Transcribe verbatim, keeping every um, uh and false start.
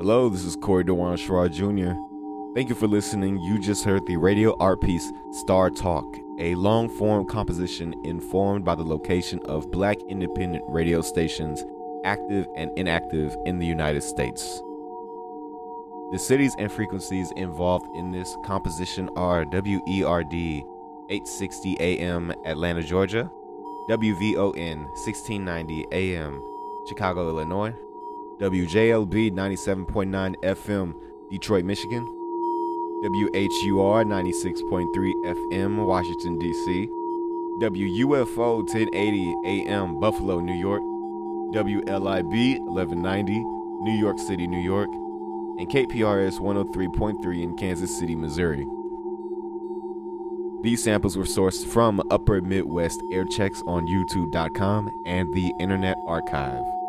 Hello, this is Corey DeWan Sherrod Junior Thank you for listening. You just heard the radio art piece Star Talk, a long-form composition informed by the location of black independent radio stations, active and inactive in the United States. The cities and frequencies involved in this composition are W E R D eight sixty A M Atlanta, Georgia, W V O N sixteen ninety A M Chicago, Illinois, W J L B ninety-seven point nine F M Detroit, Michigan, W H U R ninety-six point three F M Washington, D C, W U F O ten eighty A M Buffalo, New York, W L I B eleven ninety New York City, New York, and K P R S one oh three point three in Kansas City, Missouri. These samples were sourced from Upper Midwest Air Checks on YouTube dot com and the Internet Archive.